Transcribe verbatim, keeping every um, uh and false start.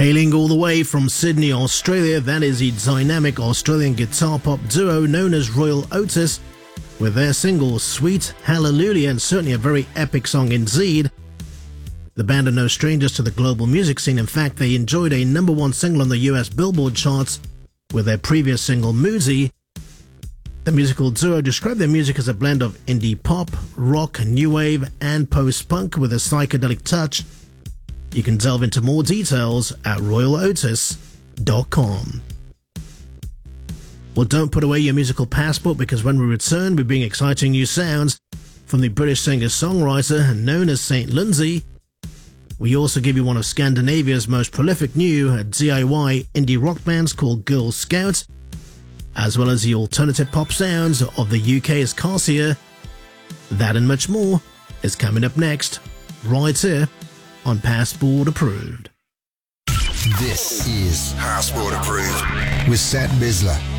Hailing all the way from Sydney, Australia, that is the dynamic Australian guitar pop duo known as Royal Otis, with their single Sweet Hallelujah, and certainly a very epic song indeed. The band are no strangers to the global music scene. In fact, they enjoyed a number one single on the U S Billboard charts with their previous single Moody. The musical duo described their music as a blend of indie pop, rock, new wave, and post-punk with a psychedelic touch. You can delve into more details at royal otis dot com. Well, don't put away your musical passport, because when we return, we bring exciting new sounds from the British singer-songwriter known as Saint Lunzi. We also give you one of Scandinavia's most prolific new D I Y indie rock bands called Girl Scout, as well as the alternative pop sounds of the U K's Cassia. That and much more is coming up next, right here on Passport Approved. This is Passport Approved with Sat Bisler.